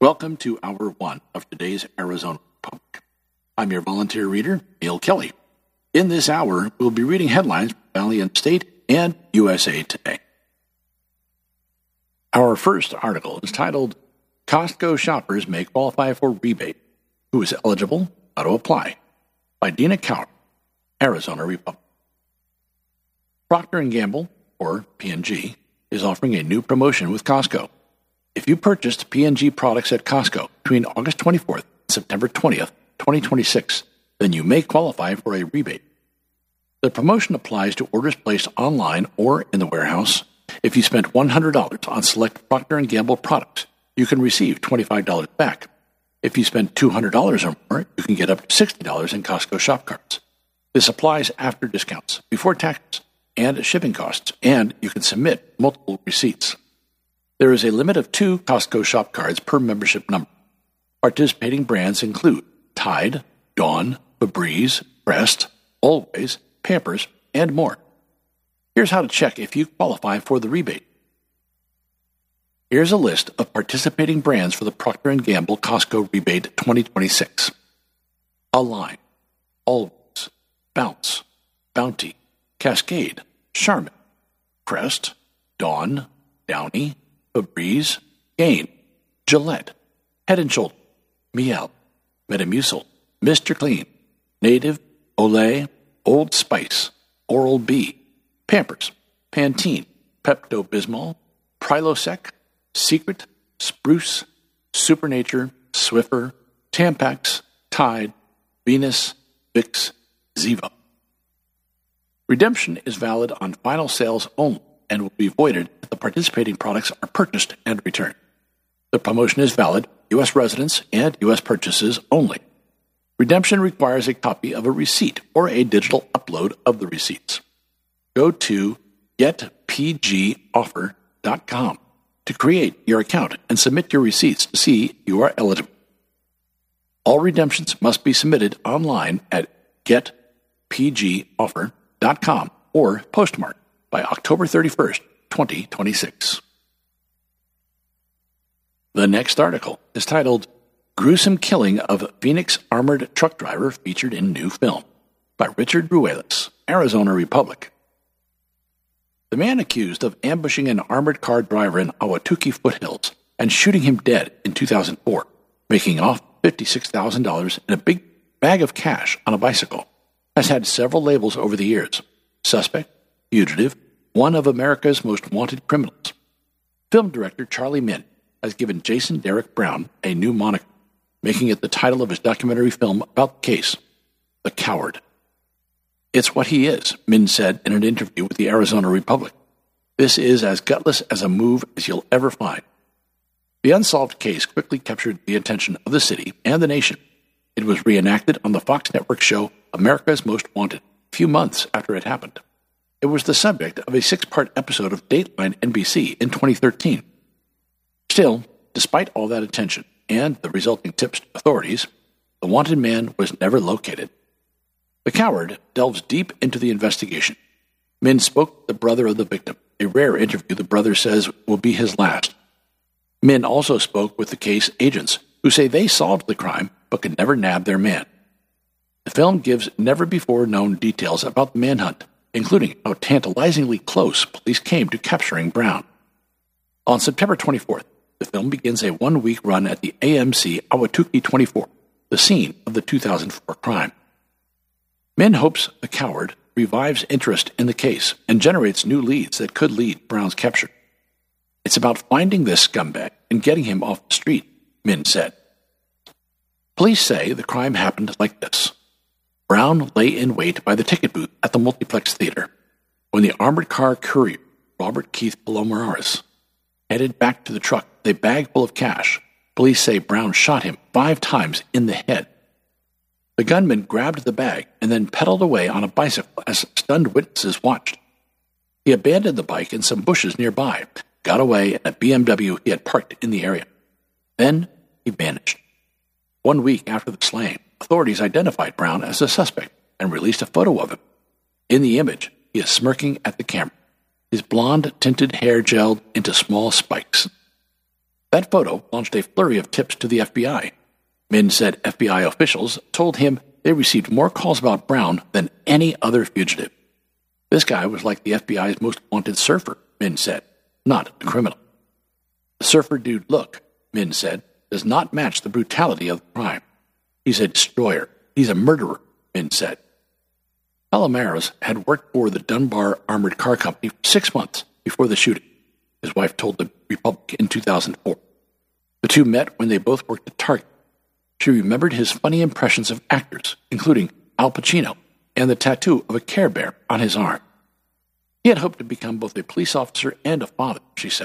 Welcome to Hour 1 of today's Arizona Republic. I'm your volunteer reader, Neil Kelly. In this hour, we'll be reading headlines from Valiant State and USA Today. Our first article is titled, Costco Shoppers May Qualify for Rebate. Who is eligible? How to apply? By Dina Coward, Arizona Republic. Procter & Gamble, or P&G, is offering a new promotion with Costco. If you purchased P&G products at Costco between August 24th and September 20th, 2026, then you may qualify for a rebate. The promotion applies to orders placed online or in the warehouse. If you spent $100 on select Procter & Gamble products, you can receive $25 back. If you spend $200 or more, you can get up to $60 in Costco shop cards. This applies after discounts, before taxes, and shipping costs, and you can submit multiple receipts. There is a limit of 2 Costco shop cards per membership number. Participating brands include Tide, Dawn, Febreze, Crest, Always, Pampers, and more. Here's how to check if you qualify for the rebate. Here's a list of participating brands for the Procter & Gamble Costco Rebate 2026. Align, Always, Bounce, Bounty, Cascade, Charmin, Crest, Dawn, Downy, Febreze, Gain, Gillette, Head & Shoulders, Miele, Metamucil, Mr. Clean, Native, Olay, Old Spice, Oral-B, Pampers, Pantene, Pepto-Bismol, Prilosec, Secret, Spruce, Supernature, Swiffer, Tampax, Tide, Venus, Vicks, Ziva. Redemption is valid on final sales only and will be voided if the participating products are purchased and returned. The promotion is valid for U.S. residents and U.S. purchases only. Redemption requires a copy of a receipt or a digital upload of the receipts. Go to getpgoffer.com to create your account and submit your receipts to see you are eligible. All redemptions must be submitted online at getpgoffer.com or postmarked by October 31st, 2026. The next article is titled, Gruesome Killing of Phoenix Armored Truck Driver Featured in New Film, by Richard Ruelas, Arizona Republic. The man accused of ambushing an armored car driver in Ahwatukee foothills and shooting him dead in 2004, making off $56,000 in a big bag of cash on a bicycle, has had several labels over the years. Suspect, fugitive, one of America's most wanted criminals. Film director Charlie Min has given Jason Derek Brown a new moniker, making it the title of his documentary film about the case, The Coward. It's what he is, Min said in an interview with the Arizona Republic. This is as gutless as a move as you'll ever find. The unsolved case quickly captured the attention of the city and the nation. It was reenacted on the Fox network show America's Most Wanted a few months after it happened. It was the subject of a 6-part episode of Dateline NBC in 2013. Still, despite all that attention and the resulting tips to authorities, the wanted man was never located. The Coward delves deep into the investigation. Min spoke to the brother of the victim, a rare interview the brother says will be his last. Min also spoke with the case agents, who say they solved the crime but could never nab their man. The film gives never-before-known details about the manhunt, including how tantalizingly close police came to capturing Brown. On September 24th, the film begins a 1-week run at the AMC Ahwatukee 24, the scene of the 2004 crime. Min hopes The Coward revives interest in the case and generates new leads that could lead Brown's capture. It's about finding this scumbag and getting him off the street, Min said. Police say the crime happened like this. Brown lay in wait by the ticket booth at the multiplex theater when the armored car courier, Robert Keith Palomares, headed back to the truck with a bag full of cash. Police say Brown shot him 5 times in the head. The gunman grabbed the bag and then pedaled away on a bicycle as stunned witnesses watched. He abandoned the bike in some bushes nearby, got away in a BMW he had parked in the area. Then he vanished. 1 week after the slaying, authorities identified Brown as a suspect and released a photo of him. In the image, he is smirking at the camera, his blonde tinted hair gelled into small spikes. That photo launched a flurry of tips to the FBI. Min said FBI officials told him they received more calls about Brown than any other fugitive. This guy was like the FBI's most wanted surfer, Min said, not a criminal. The surfer dude look, Min said, does not match the brutality of the crime. He's a destroyer. He's a murderer, Min said. Palomares had worked for the Dunbar Armored Car Company for 6 months before the shooting, his wife told the Republic in 2004. The two met when they both worked at Target. She remembered his funny impressions of actors, including Al Pacino, and the tattoo of a Care Bear on his arm. He had hoped to become both a police officer and a father, she said.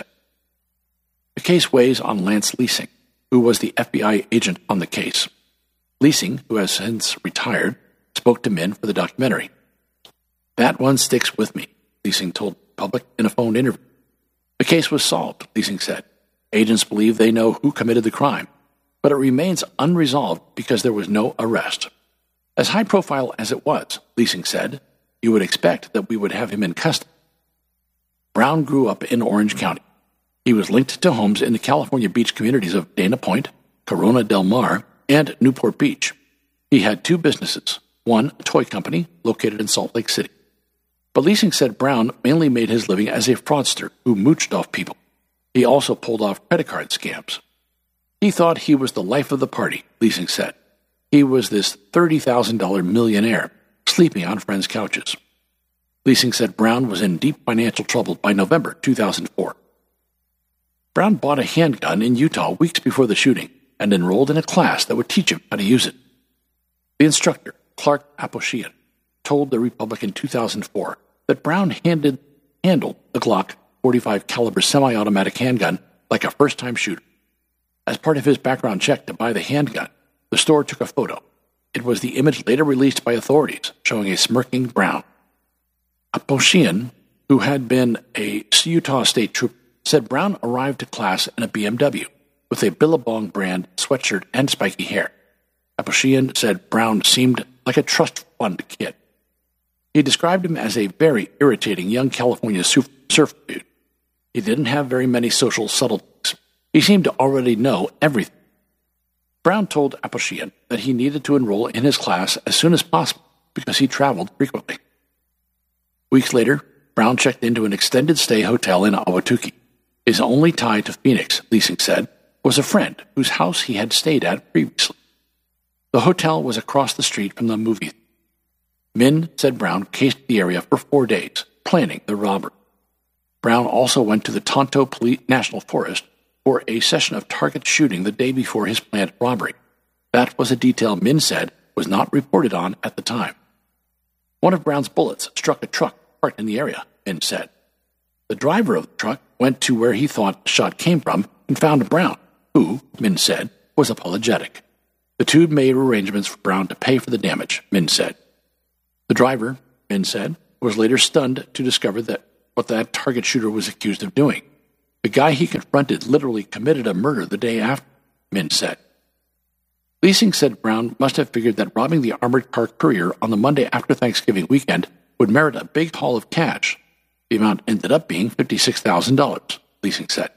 The case weighs on Lance Leasing, who was the FBI agent on the case. Leasing, who has since retired, spoke to Min for the documentary. That one sticks with me, Leasing told the public in a phone interview. The case was solved, Leasing said. Agents believe they know who committed the crime, but it remains unresolved because there was no arrest. As high profile as it was, Leasing said, you would expect that we would have him in custody. Brown grew up in Orange County. He was linked to homes in the California beach communities of Dana Point, Corona del Mar, and Newport Beach. He had 2 businesses, one a toy company located in Salt Lake City. But Leasing said Brown mainly made his living as a fraudster who mooched off people. He also pulled off credit card scams. He thought he was the life of the party, Leasing said. He was this $30,000 millionaire, sleeping on friends' couches. Leasing said Brown was in deep financial trouble by November 2004. Brown bought a handgun in Utah weeks before the shooting and enrolled in a class that would teach him how to use it. The instructor, Clark Aposhian, told the Republic in 2004 that Brown handled the Glock 45 caliber semi-automatic handgun like a first-time shooter. As part of his background check to buy the handgun, the store took a photo. It was the image later released by authorities showing a smirking Brown. Aposhian, who had been a Utah State trooper, said Brown arrived to class in a BMW with a Billabong brand sweatshirt and spiky hair. Aposhian said Brown seemed like a trust fund kid. He described him as a very irritating young California surfer dude. He didn't have very many social subtleties. He seemed to already know everything. Brown told Aposhian that he needed to enroll in his class as soon as possible because he traveled frequently. Weeks later, Brown checked into an extended stay hotel in Ahwatukee. His only tie to Phoenix, Leasing said, was a friend whose house he had stayed at previously. The hotel was across the street from the movie theater. Min said Brown cased the area for 4 days, planning the robbery. Brown also went to the Tonto National Forest for a session of target shooting the day before his planned robbery. That was a detail Min said was not reported on at the time. One of Brown's bullets struck a truck parked in the area, Min said. The driver of the truck went to where he thought the shot came from and found Brown, who, Min said, was apologetic. The two made arrangements for Brown to pay for the damage, Min said. The driver, Min said, was later stunned to discover what that target shooter was accused of doing. The guy he confronted literally committed a murder the day after, Min said. Leasing said Brown must have figured that robbing the armored car courier on the Monday after Thanksgiving weekend would merit a big haul of cash. The amount ended up being $56,000, Leasing said.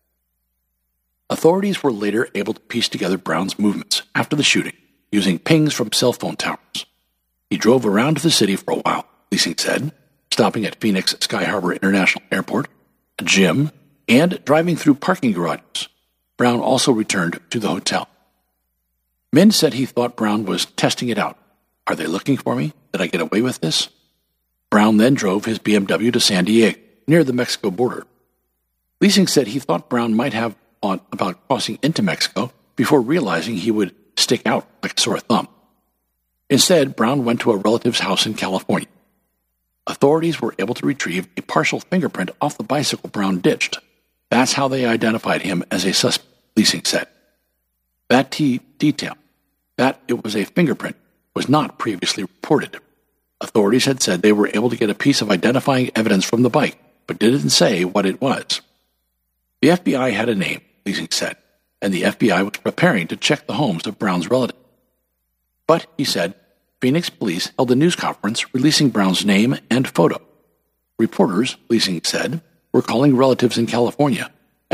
Authorities were later able to piece together Brown's movements after the shooting using pings from cell phone towers. He drove around the city for a while, Leasing said, stopping at Phoenix Sky Harbor International Airport, a gym, and driving through parking garages. Brown also returned to the hotel. Min said he thought Brown was testing it out. Are they looking for me? Did I get away with this? Brown then drove his BMW to San Diego, near the Mexico border. Leasing said he thought Brown might have thought about crossing into Mexico before realizing he would stick out like a sore thumb. Instead, Brown went to a relative's house in California. Authorities were able to retrieve a partial fingerprint off the bicycle Brown ditched. That's how they identified him as a suspect, Leasing said. That detail, that it was a fingerprint, was not previously reported. Authorities had said they were able to get a piece of identifying evidence from the bike, but didn't say what it was. The FBI had a name, Leasing said, and the FBI was preparing to check the homes of Brown's relatives. But, he said, Phoenix police held a news conference releasing Brown's name and photo. Reporters, Leasing said, were calling relatives in California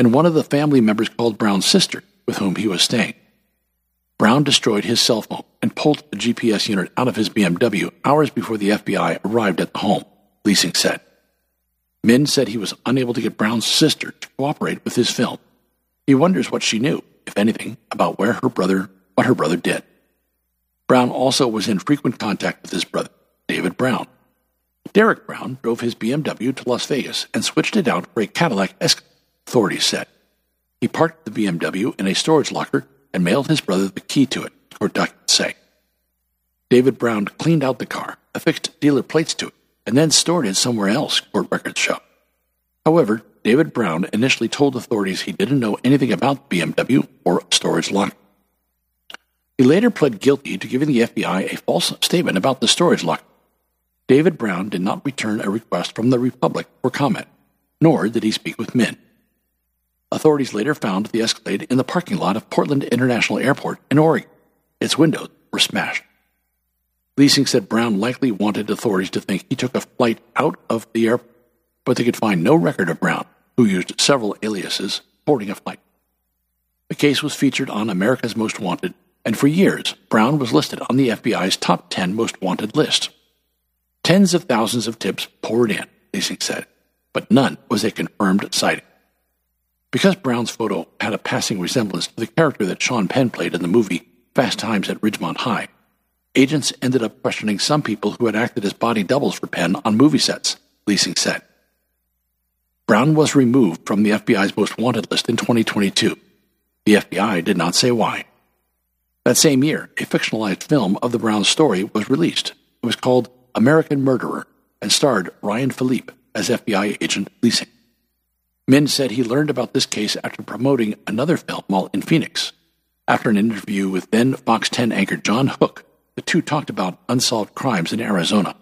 and one of the family members called Brown's sister, with whom he was staying. Brown destroyed his cell phone and pulled the GPS unit out of his BMW hours before the FBI arrived at the home, Leasing said. Min said he was unable to get Brown's sister to cooperate with his film. He wonders what she knew, if anything, about what her brother did. Brown also was in frequent contact with his brother, David Brown. Derek Brown drove his BMW to Las Vegas and switched it out for a Cadillac Escalade, authorities said. He parked the BMW in a storage locker and mailed his brother the key to it, court documents say. David Brown cleaned out the car, affixed dealer plates to it, and then stored it somewhere else, court records show. However, David Brown initially told authorities he didn't know anything about the BMW or storage locker. He later pled guilty to giving the FBI a false statement about the storage locker. David Brown did not return a request from the Republic for comment, nor did he speak with Min. Authorities later found the Escalade in the parking lot of Portland International Airport in Oregon. Its windows were smashed. Leasing said Brown likely wanted authorities to think he took a flight out of the airport, but they could find no record of Brown, who used several aliases, boarding a flight. The case was featured on America's Most Wanted, and for years, Brown was listed on the FBI's top 10 most wanted list. Tens of thousands of tips poured in, Leasing said, but none was a confirmed sighting. Because Brown's photo had a passing resemblance to the character that Sean Penn played in the movie Fast Times at Ridgemont High, agents ended up questioning some people who had acted as body doubles for Penn on movie sets, Leasing said. Brown was removed from the FBI's most wanted list in 2022. The FBI did not say why. That same year, a fictionalized film of the Brown story was released. It was called American Murderer and starred Ryan Philippe as FBI agent Leasing. Min said he learned about this case after promoting another film while in Phoenix. After an interview with then Fox 10 anchor John Hook, the two talked about unsolved crimes in Arizona.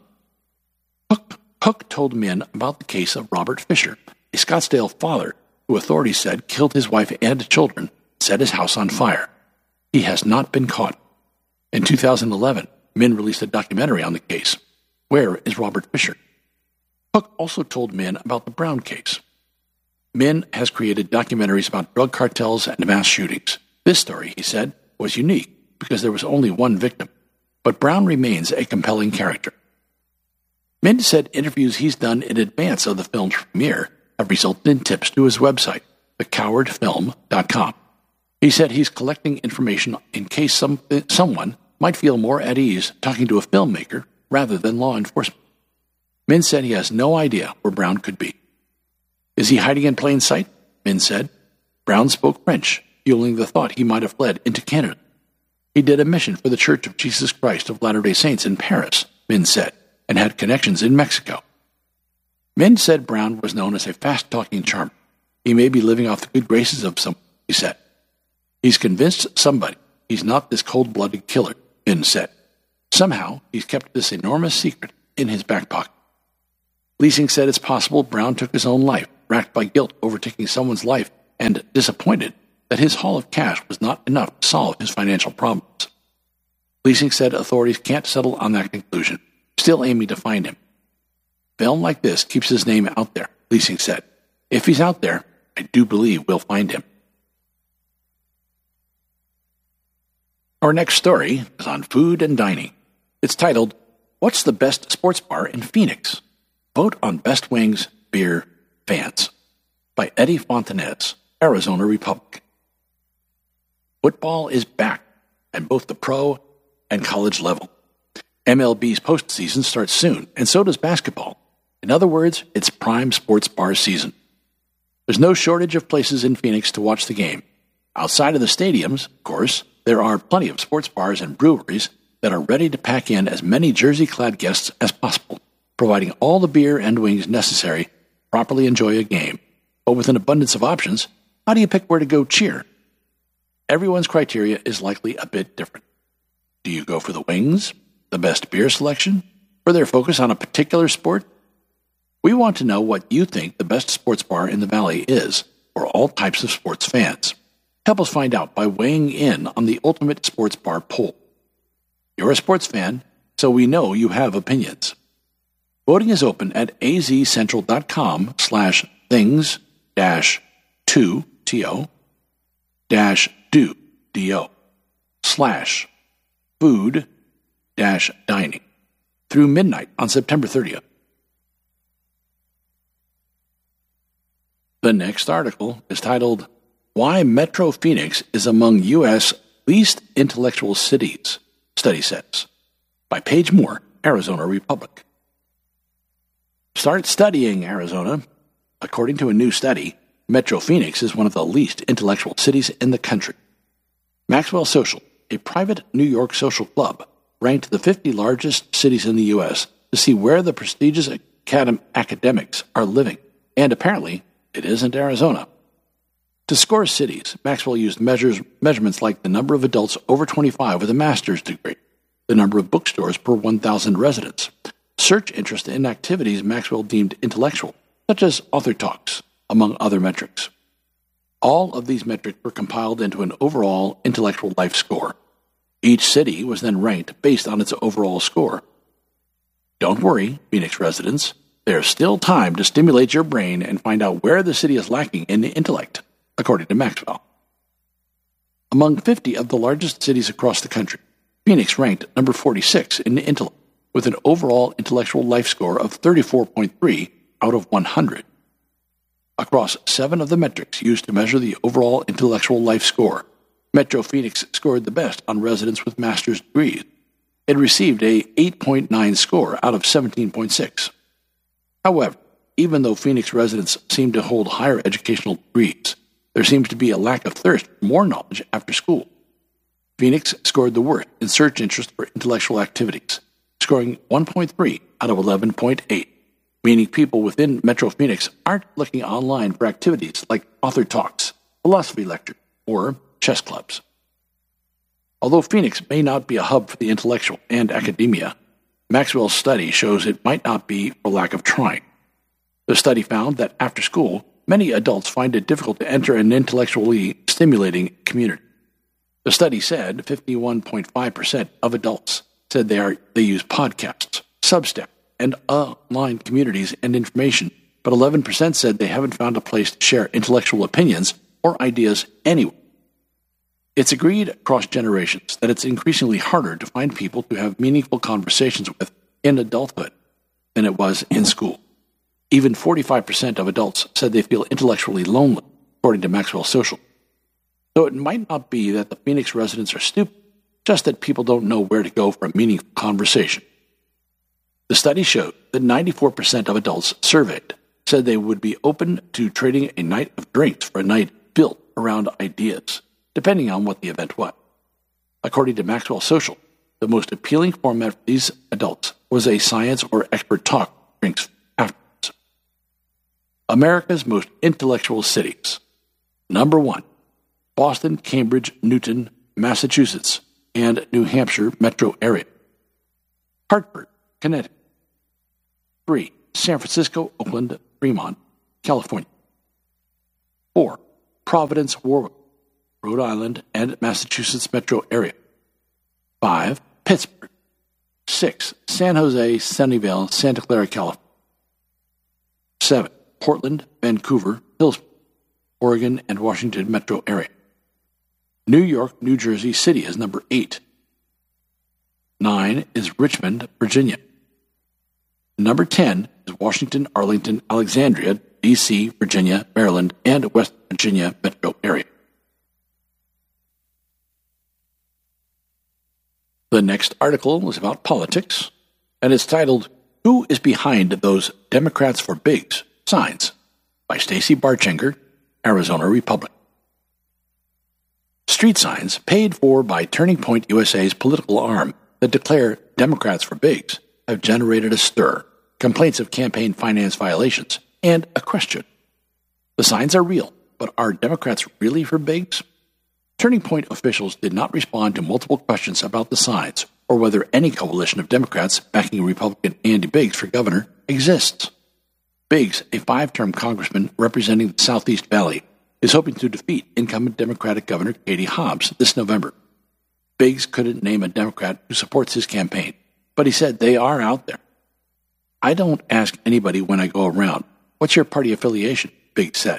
Hook told Min about the case of Robert Fisher, a Scottsdale father who authorities said killed his wife and children, set his house on fire. He has not been caught. In 2011, Min released a documentary on the case. Where is Robert Fisher? Hook also told Min about the Brown case. Min has created documentaries about drug cartels and mass shootings. This story, he said, was unique because there was only one victim, but Brown remains a compelling character. Min said interviews he's done in advance of the film's premiere have resulted in tips to his website, thecowardfilm.com. He said he's collecting information in case someone might feel more at ease talking to a filmmaker rather than law enforcement. Min said he has no idea where Brown could be. Is he hiding in plain sight? Min said. Brown spoke French, fueling the thought he might have fled into Canada. He did a mission for the Church of Jesus Christ of Latter-day Saints in Paris, Min said, and had connections in Mexico. Min said Brown was known as a fast-talking charmer. He may be living off the good graces of someone, he said. He's convinced somebody he's not this cold-blooded killer, Min said. Somehow, he's kept this enormous secret in his back pocket. Leasing said it's possible Brown took his own life, racked by guilt over taking someone's life and disappointed that his haul of cash was not enough to solve his financial problems. Leasing said authorities can't settle on that conclusion, still aiming to find him. Film like this keeps his name out there, Leasing said. If he's out there, I do believe we'll find him. Our next story is on food and dining. It's titled, What's the Best Sports Bar in Phoenix? Vote on Best Wings, Beer, Fans, by Eddie Fontanez, Arizona Republic. Football is back at both the pro and college level. MLB's postseason starts soon, and so does basketball. In other words, it's prime sports bar season. There's no shortage of places in Phoenix to watch the game. Outside of the stadiums, of course, there are plenty of sports bars and breweries that are ready to pack in as many jersey-clad guests as possible, providing all the beer and wings necessary to properly enjoy a game. But with an abundance of options, how do you pick where to go cheer? Everyone's criteria is likely a bit different. Do you go for the wings, the best beer selection, or their focus on a particular sport? We want to know what you think the best sports bar in the Valley is for all types of sports fans. Help us find out by weighing in on the Ultimate Sports Bar poll. You're a sports fan, so we know you have opinions. Voting is open at azcentral.com/things-2 MetroTO-do/food-dining through midnight on September 30th. The next article is titled, Why Metro Phoenix is Among U.S. Least Intellectual Cities, Study Says, by Paige Moore, Arizona Republic. Start studying, Arizona. According to a new study, Metro Phoenix is one of the least intellectual cities in the country. Maxwell Social, a private New York social club, ranked the 50 largest cities in the U.S. to see where the prestigious academics are living, and apparently it isn't Arizona. To score cities, Maxwell used measurements like the number of adults over 25 with a master's degree, the number of bookstores per 1,000 residents, search interest in activities Maxwell deemed intellectual, such as author talks, among other metrics. All of these metrics were compiled into an overall intellectual life score. Each city was then ranked based on its overall score. Don't worry, Phoenix residents. There's still time to stimulate your brain and find out where the city is lacking in the intellect, according to Maxwell. Among 50 of the largest cities across the country, Phoenix ranked number 46 in the intellect, with an overall intellectual life score of 34.3 out of 100. Across 7 of the metrics used to measure the overall intellectual life score, Metro Phoenix scored the best on residents with master's degrees. It received a 8.9 score out of 17.6. However, even though Phoenix residents seem to hold higher educational degrees, there seems to be a lack of thirst for more knowledge after school. Phoenix scored the worst in search interest for intellectual activities, scoring 1.3 out of 11.8, meaning people within Metro Phoenix aren't looking online for activities like author talks, philosophy lectures, or chess clubs. Although Phoenix may not be a hub for the intellectual and academia, Maxwell's study shows it might not be for lack of trying. The study found that after school, many adults find it difficult to enter an intellectually stimulating community. The study said 51.5% of adults said they use podcasts, Substack, and online communities and information, but 11% said they haven't found a place to share intellectual opinions or ideas anywhere. It's agreed across generations that it's increasingly harder to find people to have meaningful conversations with in adulthood than it was in school. Even 45% of adults said they feel intellectually lonely, according to Maxwell Social. So it might not be that the Phoenix residents are stupid, just that people don't know where to go for a meaningful conversation. The study showed that 94% of adults surveyed said they would be open to trading a night of drinks for a night built around ideas, depending on what the event was. According to Maxwell Social, the most appealing format for these adults was a science or expert talk drinks afterwards. America's most intellectual cities. Number 1, Boston, Cambridge, Newton, Massachusetts, and New Hampshire metro area. Hartford, Connecticut. 3, San Francisco, Oakland, Fremont, California. 4, Providence, Warwick, Rhode Island, and Massachusetts metro area. 5, Pittsburgh. 6, San Jose, Sunnyvale, Santa Clara, California. 7, Portland, Vancouver, Hillsborough, Oregon, and Washington metro area. New York, New Jersey City is number 8. 9 is Richmond, Virginia. Number 10 is Washington, Arlington, Alexandria, D.C., Virginia, Maryland, and West Virginia metro area. The next article is about politics, and it's titled, Who is Behind Those Democrats for Bigs Signs? By Stacy Barchenger, Arizona Republic. Street signs paid for by Turning Point USA's political arm that declare Democrats for Bigs have generated a stir, complaints of campaign finance violations, and a question. The signs are real, but are Democrats really for bigs? Turning Point officials did not respond to multiple questions about the signs or whether any coalition of Democrats backing Republican Andy Biggs for governor exists. Biggs, a 5-term congressman representing the Southeast Valley, is hoping to defeat incumbent Democratic Governor Katie Hobbs this November. Biggs couldn't name a Democrat who supports his campaign, but he said they are out there. I don't ask anybody when I go around, what's your party affiliation? Biggs said.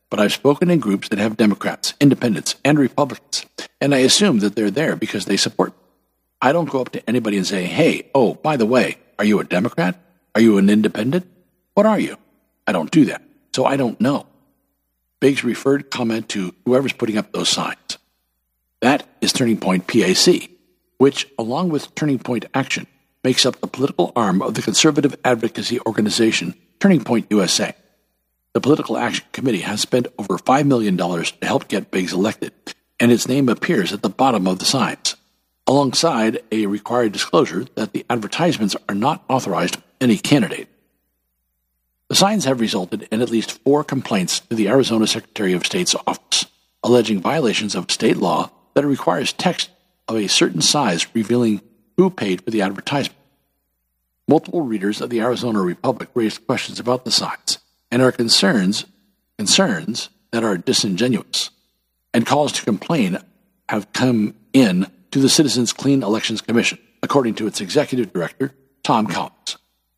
but I've spoken in groups that have Democrats, Independents, and Republicans, and I assume that they're there because they support me. I don't go up to anybody and say, hey, oh, by the way, are you a Democrat? Are you an Independent? What are you? I don't do that, so I don't know. Biggs referred comment to whoever's putting up those signs. That is Turning Point PAC, which, along with Turning Point Action, makes up the political arm of the conservative advocacy organization Turning Point USA. The Political Action Committee has spent over $5 million to help get Biggs elected, and its name appears at the bottom of the signs, alongside a required disclosure that the advertisements are not authorized by any candidate. The signs have resulted in at least 4 complaints to the Arizona Secretary of State's office, alleging violations of state law that requires text of a certain size revealing who paid for the advertisement. Multiple readers of the Arizona Republic raised questions about the signs and are concerns that are disingenuous, and calls to complain have come in to the Citizens Clean Elections Commission, according to its executive director, Tom Collins.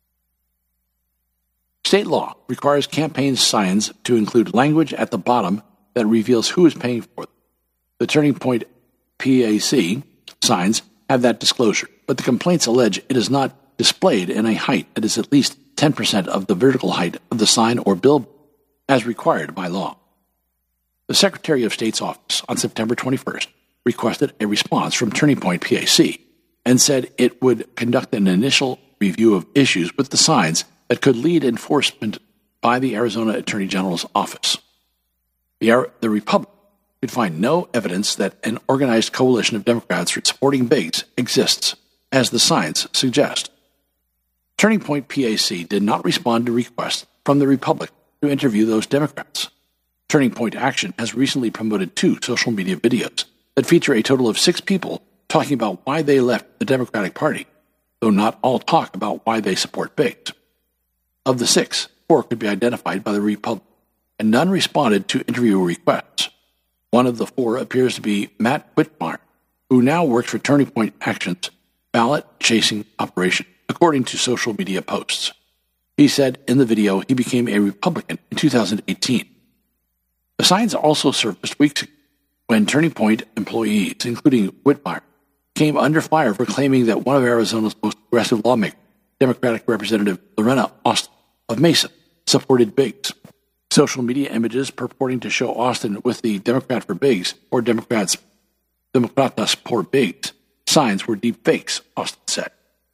State law requires campaign signs to include language at the bottom that reveals who is paying for them. The Turning Point PAC signs have that disclosure, but the complaints allege it is not displayed in a height that is at least 10% of the vertical height of the sign or billboard, as required by law. The Secretary of State's office on September 21st requested a response from Turning Point PAC and said it would conduct an initial review of issues with the signs that could lead enforcement by the Arizona Attorney General's office. The Republic could find no evidence that an organized coalition of Democrats supporting Biggs exists, as the signs suggest. Turning Point PAC did not respond to requests from the Republic to interview those Democrats. Turning Point Action has recently promoted 2 social media videos that feature a total of 6 people talking about why they left the Democratic Party, though not all talk about why they support Biggs. Of the 6, 4 could be identified by the Republic, and none responded to interview requests. One of the 4 appears to be Matt Whitmire, who now works for Turning Point Action's ballot-chasing operation, according to social media posts. He said in the video he became a Republican in 2018. The signs also surfaced weeks ago when Turning Point employees, including Whitmire, came under fire for claiming that one of Arizona's most progressive lawmakers, Democratic Representative Lorena Austin of Mesa, supported Biggs. Social media images purporting to show Austin with the Democrat for Biggs or Democratas por Biggs signs were deep fakes, Austin said.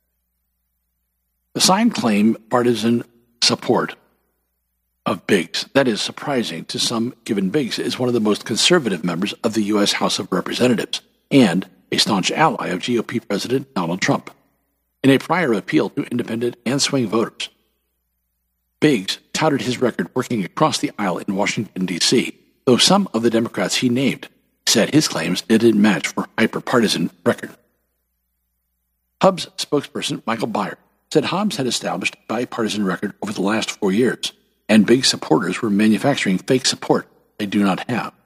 The sign claimed partisan support of Biggs. That is surprising to some, given Biggs is one of the most conservative members of the U.S. House of Representatives and a staunch ally of GOP President Donald Trump. In a prior appeal to independent and swing voters, Biggs touted his record working across the aisle in Washington, D.C., though some of the Democrats he named said his claims didn't match for hyper-partisan record. Hub's spokesperson, Michael Byer, said Hobbs had established a bipartisan record over the last 4 years, and Biggs supporters were manufacturing fake support they do not have.